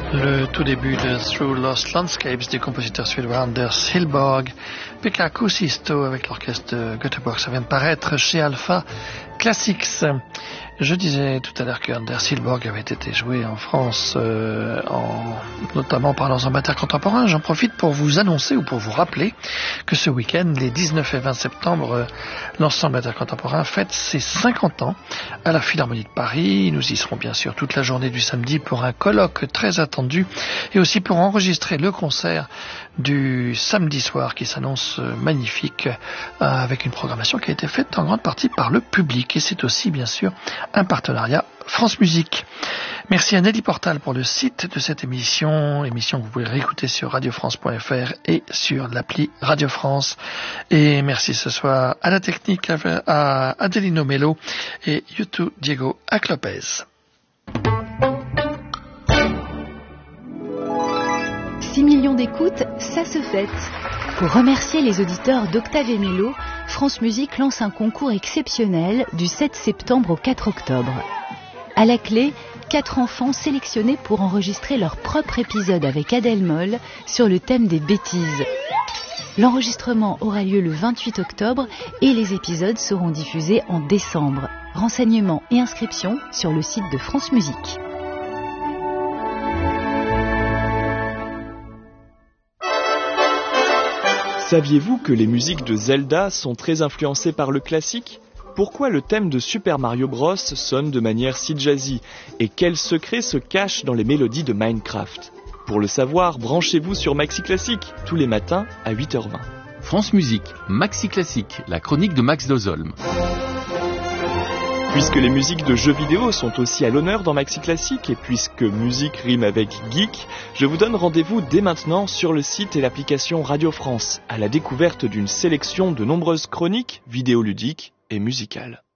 Le tout début de Through Lost Landscapes du compositeur suédois Anders Hillborg, Pekka Kuusisto avec l'orchestre de Göteborg, ça vient de paraître chez Alpha Classics. Je disais tout à l'heure que Anders Hillborg avait été joué en France, notamment par l'ensemble intercontemporain. J'en profite pour vous annoncer ou pour vous rappeler que ce week-end, les 19 et 20 septembre, l'ensemble intercontemporain fête ses 50 ans à la Philharmonie de Paris. Nous y serons bien sûr toute la journée du samedi pour un colloque très attendu et aussi pour enregistrer le concert du samedi soir qui s'annonce magnifique avec une programmation qui a été faite en grande partie par le public et c'est aussi bien sûr un partenariat France Musique. Merci à Nelly Portal pour le site de cette émission que vous pouvez réécouter sur radiofrance.fr et sur l'appli Radio France. Et merci ce soir à la technique, à Adelino Melo et YouTube Diego Aclopez. 6 millions d'écoutes, ça se fête. Pour remercier les auditeurs d'Octave et Mélo, France Musique lance un concours exceptionnel du 7 septembre au 4 octobre. À la clé, 4 enfants sélectionnés pour enregistrer leur propre épisode avec Adèle Moll sur le thème des bêtises. L'enregistrement aura lieu le 28 octobre et les épisodes seront diffusés en décembre. Renseignements et inscriptions sur le site de France Musique. Saviez-vous que les musiques de Zelda sont très influencées par le classique ? Pourquoi le thème de Super Mario Bros sonne de manière si jazzy ? Et quels secrets se cachent dans les mélodies de Minecraft ? Pour le savoir, branchez-vous sur Maxi Classique, tous les matins à 8h20. France Musique, Maxi Classique, la chronique de Max Dozolm. Puisque les musiques de jeux vidéo sont aussi à l'honneur dans Maxi Classique et puisque musique rime avec geek, je vous donne rendez-vous dès maintenant sur le site et l'application Radio France à la découverte d'une sélection de nombreuses chroniques vidéoludiques et musicales.